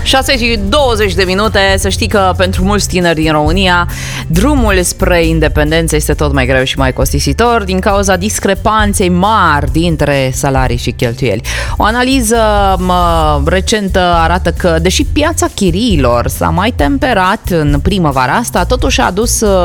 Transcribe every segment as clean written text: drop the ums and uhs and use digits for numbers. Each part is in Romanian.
6:20, să știi că pentru mulți tineri din România drumul spre independență este tot mai greu și mai costisitor din cauza discrepanței mari dintre salarii și cheltuieli. O analiză recentă arată că, deși piața chiriilor s-a mai temperat în primăvara asta, totuși a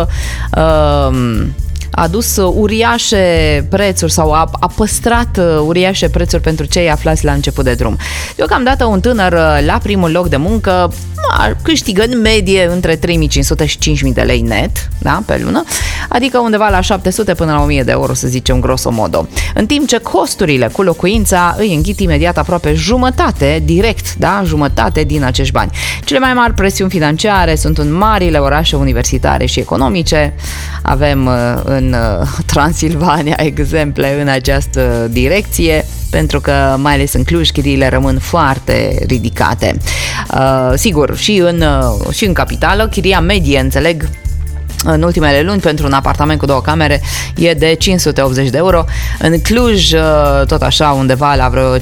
adus uriașe prețuri sau a păstrat uriașe prețuri pentru cei aflați la început de drum. Deocamdată un tânăr la primul loc de muncă câștigă în medie între 3.500 și 5.000 de lei net, da, pe lună, adică undeva la 700 până la 1.000 de euro, să zicem grosomodo. În timp ce costurile cu locuința îi înghit imediat aproape jumătate, direct, da, jumătate din acești bani. Cele mai mari presiuni financiare sunt în marile orașe universitare și economice. Avem în Transilvania exemple în această direcție, pentru că mai ales în Cluj chiriile rămân foarte ridicate. Sigur, și în capitală, chiria medie, înțeleg, în ultimele luni pentru un apartament cu 2 camere e de 580 de euro. În Cluj, tot așa, undeva la vreo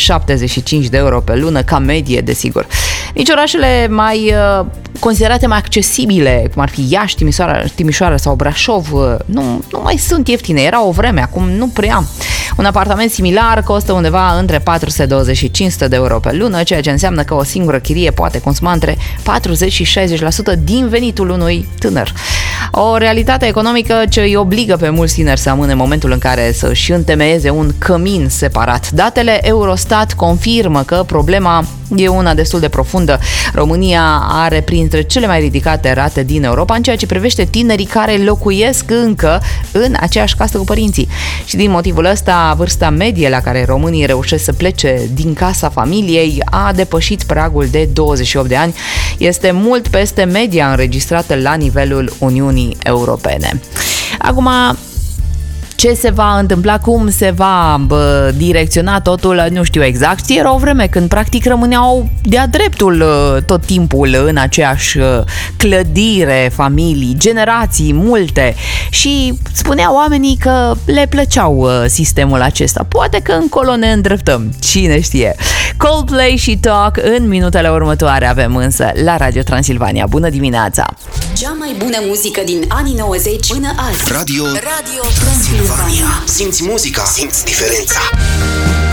575 de euro pe lună, ca medie, desigur. Nici orașele mai considerate mai accesibile, cum ar fi Iași, Timișoara sau Brașov, nu mai sunt ieftine. Era o vreme, acum nu prea. Un apartament similar costă undeva între 420 și 500 de euro pe lună, ceea ce înseamnă că o singură chirie poate consuma între 40 și 60% din venitul unui tânăr. O realitate economică ce îi obligă pe mulți tineri să amâne momentul în care să-și întemeieze un cămin separat. Datele Eurostat confirmă că problema e una destul de profundă. România are printre cele mai ridicate rate din Europa în ceea ce privește tinerii care locuiesc încă în aceeași casă cu părinții. Și din motivul ăsta, vârsta medie la care românii reușesc să plece din casa familiei a depășit pragul de 28 de ani. Este mult peste media înregistrată la nivelul Uniunii Europene. Acum, ce se va întâmpla, cum se va direcționa totul, nu știu exact. Era o vreme când practic rămâneau de-a dreptul tot timpul în aceeași clădire, familii, generații multe, și spuneau oamenii că le plăceau sistemul acesta. Poate că încolo ne îndreptăm, cine știe. Coldplay și Talk în minutele următoare avem însă la Radio Transilvania. Bună dimineața! Cea mai bună muzică din anii 90 până azi. Radio Transilvania. Simți muzica, simți diferența.